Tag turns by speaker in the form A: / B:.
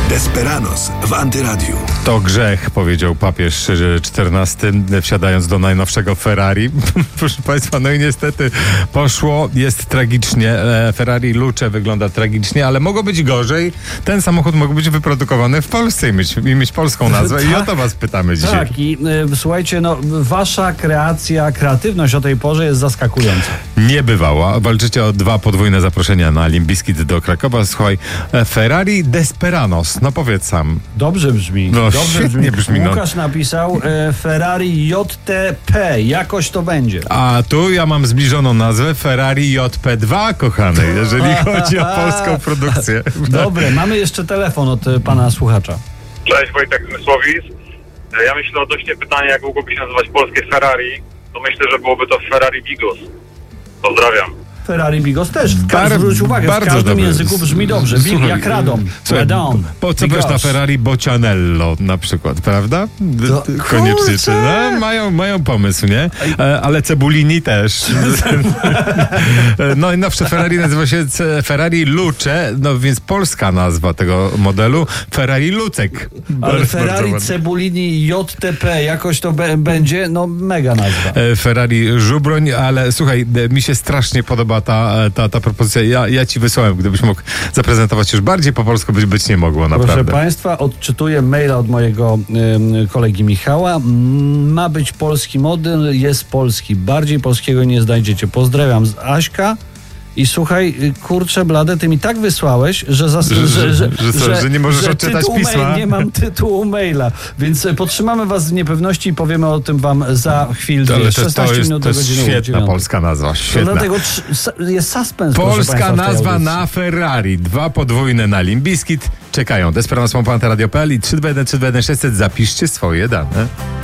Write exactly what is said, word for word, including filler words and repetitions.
A: Desperados w Antyradiu.
B: To grzech, powiedział papież czternasty, wsiadając do najnowszego Ferrari. Proszę Państwa, no i niestety poszło, jest tragicznie. Ferrari Luce wygląda tragicznie, ale mogło być gorzej. Ten samochód mógł być wyprodukowany w Polsce i mieć, i mieć polską nazwę. I o to was pytamy dzisiaj.
C: Tak, i y, słuchajcie, no wasza kreacja, kreatywność o tej porze jest zaskakująca.
B: Niebywała. Walczycie o dwa podwójne zaproszenia na Limp Bizkit do Krakowa. Słuchaj, Ferrari Desperados. No powiedz sam.
C: Dobrze brzmi.
B: No,
C: Dobrze
B: świetnie brzmi. No.
C: Łukasz napisał e, Ferrari J T P. Jakoś to będzie.
B: A tu ja mam zbliżoną nazwę Ferrari J P dwa, kochany, jeżeli chodzi o polską produkcję.
C: Dobre, mamy jeszcze telefon od e, pana słuchacza.
D: Cześć, Wojtek Zmysłowicz. Ja myślę odnośnie pytania, jak mogłoby się nazywać polskie Ferrari, to myślę, że byłoby to Ferrari Bigos. Pozdrawiam.
C: Ferrari Bigos też. W
B: Bar-
C: każdym, zwróć uwagę, w
B: bardzo
C: każdym
B: dobry.
C: języku brzmi dobrze. Big
B: Słuchaj,
C: jak Radom.
B: Słuchaj,
C: Radom.
B: po co wiesz na Ferrari Bocianello na przykład, prawda?
C: To,
B: Koniecznie. Czy, no, mają, mają pomysł, nie? E, ale Cebulini też. No i nowsze Ferrari nazywa się Ferrari Luce, no więc polska nazwa tego modelu Ferrari Lucek.
C: Ale
B: Bardzo
C: Ferrari
B: ładnie.
C: Cebulini J T P, jakoś to be, będzie, no mega nazwa.
B: E, Ferrari Żubroń, ale słuchaj, e, mi się strasznie podoba ta, ta, ta propozycja. Ja, ja ci wysłałem, gdybyś mógł zaprezentować już bardziej po polsku, być, być nie mogło, naprawdę.
C: Proszę Państwa, odczytuję maila od mojego y, kolegi Michała. Mm, Ma być polski model, jest polski. Bardziej polskiego nie znajdziecie. Pozdrawiam z Aśka. I słuchaj, y, kurczę blade, ty mi tak wysłałeś, że, zas-
B: Że-
C: że, że,
B: że co, że nie możesz odczytać
C: tytuł
B: pisma?
C: Mail, nie mam tytułu maila. Więc y, podtrzymamy was w niepewności i powiemy o tym wam za chwilę.
B: To, ale to, jest- to
C: szesnaście
B: jest,
C: minut
B: to
C: do
B: jest
C: godziny
B: świetna
C: dziewiątej.
B: polska nazwa,
C: To
B: świetna.
C: dlatego tr- s- jest suspens, proszę
B: Polska
C: państwa, w tej
B: nazwa
C: audycji.
B: na Ferrari. Dwa podwójne na Limp Bizkit. Czekają. Desperados Radio P L i trzy dwa jeden trzy dwa jeden sześćset. Zapiszcie swoje dane.